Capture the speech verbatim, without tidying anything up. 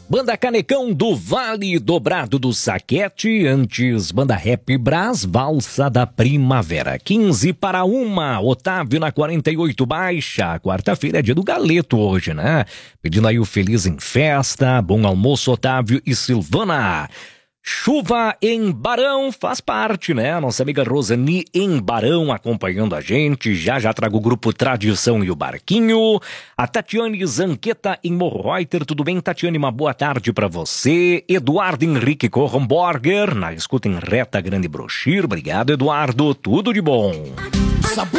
Banda Canecão do Vale Dobrado do Saquete, antes Banda Rap Brás, Valsa da Primavera. quinze para uma, Otávio na quarenta e oito baixa. Quarta-feira é dia do galeto hoje, né? Pedindo aí o Feliz em Festa, bom almoço Otávio e Silvana. Chuva em Barão faz parte, né? Nossa amiga Rosani em Barão acompanhando a gente. Já já trago o grupo Tradição e o Barquinho. A Tatiane Zanqueta em Morro Reuter. Tudo bem, Tatiane? Uma boa tarde pra você. Eduardo Henrique Corromborger na escuta em Reta Grande Brochir. Obrigado, Eduardo. Tudo de bom.